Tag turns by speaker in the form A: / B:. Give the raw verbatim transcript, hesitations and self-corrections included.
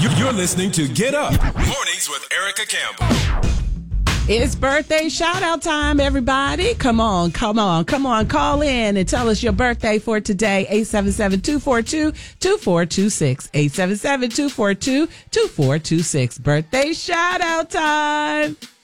A: You're listening to Get Up Mornings with Erica Campbell.
B: It's birthday shout out time, everybody. Come on, come on, come on. Call in and tell us your birthday for today. eight seven seven, two four two, two four two six. eight seven seven, two four two, two four two six. Birthday shout out time.